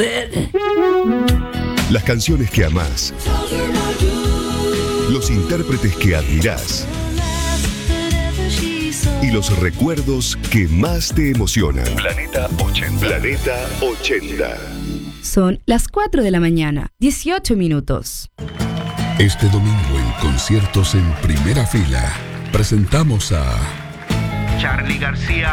Fede. Las canciones que amás. Los intérpretes que admirás. Y los recuerdos que más te emocionan. Planeta 80. Planeta 80. Son las 4 de la mañana, 18 minutos. Este domingo en Conciertos en Primera Fila presentamos a Charly García.